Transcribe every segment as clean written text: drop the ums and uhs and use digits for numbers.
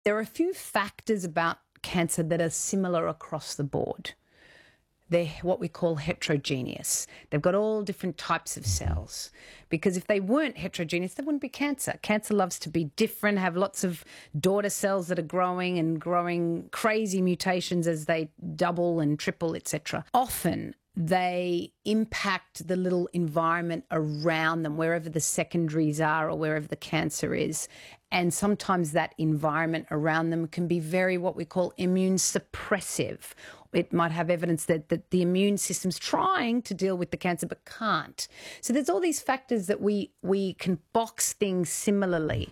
There are a few factors about cancer that are similar across the board. They're what we call heterogeneous. They've got all different types of cells. Because if they weren't heterogeneous, there wouldn't be cancer. Cancer loves to be different, have lots of daughter cells that are growing crazy mutations as they double and triple, etc. Often they impact the little environment around them, wherever the secondaries are or wherever the cancer is. And sometimes that environment around them can be very what we call immune suppressive. It might have evidence that the immune system's trying to deal with the cancer but can't. So there's all these factors that we can box things similarly.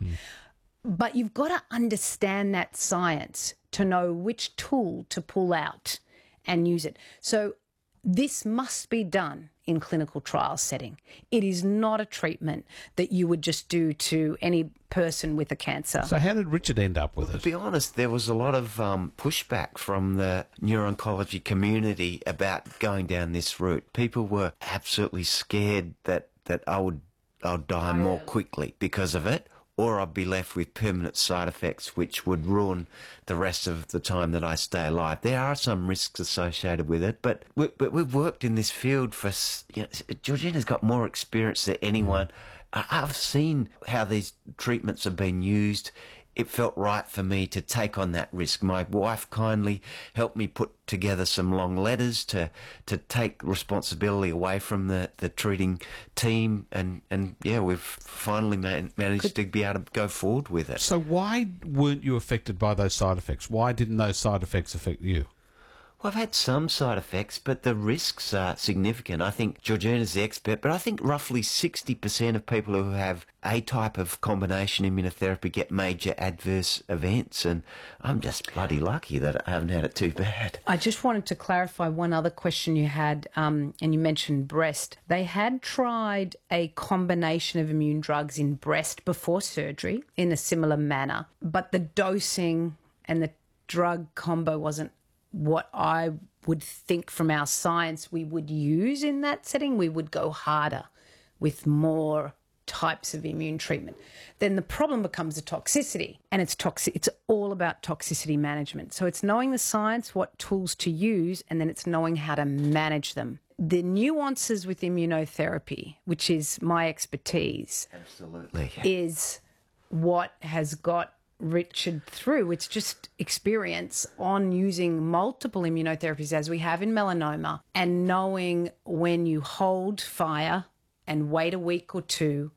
But you've got to understand that science to know which tool to pull out and use it. So this must be done in clinical trial setting. It is not a treatment that you would just do to any person with a cancer. So how did Richard end up with it? To be honest, there was a lot of pushback from the neuro-oncology community about going down this route. People were absolutely scared that I'll die more quickly because of it, or I'd be left with permanent side effects which would ruin the rest of the time that I stay alive. There are some risks associated with it, but we've worked in this field for, Georgina's got more experience than anyone. I've seen how these treatments have been used. It felt right for me to take on that risk. My wife kindly helped me put together some long letters to take responsibility away from the treating team, and yeah, we've finally managed to be able to go forward with it. So why weren't you affected by those side effects? Why didn't those side effects affect you? Well, I've had some side effects, but the risks are significant. I think Georgina's the expert, but I think roughly 60% of people who have a type of combination immunotherapy get major adverse events, and I'm just bloody lucky that I haven't had it too bad. I just wanted to clarify one other question you had, and you mentioned breast. They had tried a combination of immune drugs in breast before surgery in a similar manner, but the dosing and the drug combo wasn't what I would think from our science we would use in that setting. We would go harder with more types of immune treatment. Then the problem becomes the toxicity, and it's all about toxicity management. So it's knowing the science, what tools to use, and then it's knowing how to manage them. The nuances with immunotherapy, which is my expertise, Absolutely, is what has got Richard through. It's just experience on using multiple immunotherapies as we have in melanoma, and knowing when you hold fire and wait a week or two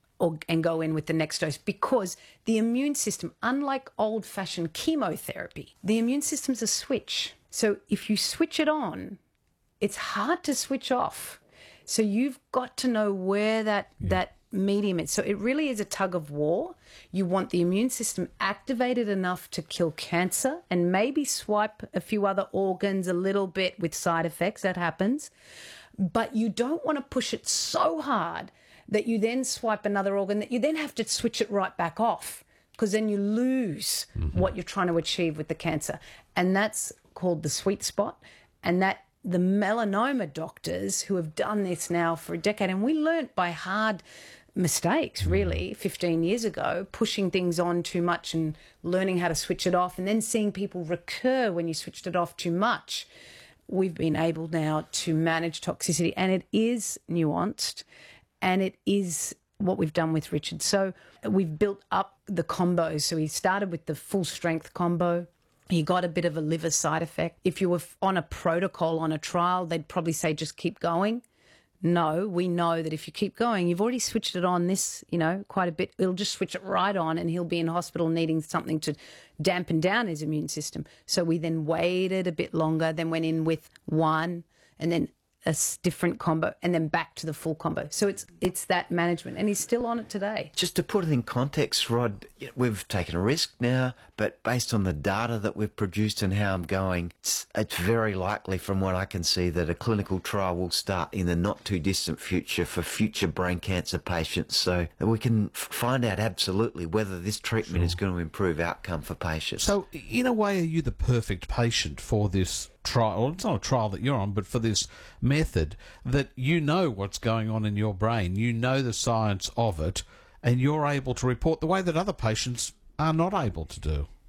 and go in with the next dose, because the immune system, unlike old-fashioned chemotherapy, the immune system's a switch. So if you switch it on, it's hard to switch off. So you've got to know where that medium is. So it really is a tug of war. You want the immune system activated enough to kill cancer and maybe swipe a few other organs a little bit with side effects. That happens. But you don't want to push it so hard that you then swipe another organ that you then have to switch it right back off, because then you lose what you're trying to achieve with the cancer. And that's called the sweet spot. And that the melanoma doctors who have done this now for a decade, and we learnt by hard mistakes, really, 15 years ago, pushing things on too much and learning how to switch it off, and then seeing people recur when you switched it off too much. We've been able now to manage toxicity, and it is nuanced, and it is what we've done with Richard. So we've built up the combos. So he started with the full strength combo. He got a bit of a liver side effect. If you were on a protocol on a trial, they'd probably say just keep going. No, we know that if you keep going, you've already switched it on this, quite a bit. It'll just switch it right on, and he'll be in hospital needing something to dampen down his immune system. So we then waited a bit longer, then went in with one, and then a different combo, and then back to the full combo. So it's that management, and he's still on it today. Just to put it in context, Rod, we've taken a risk now, but based on the data that we've produced and how I'm going, it's very likely from what I can see that a clinical trial will start in the not too distant future for future brain cancer patients, so that we can find out absolutely whether this treatment is going to improve outcome for patients. So in a way, are you the perfect patient for this trial? Well, it's not a trial that you're on, but for this method, that you know what's going on in your brain, you know the science of it, and you're able to report the way that other patients are not able to do.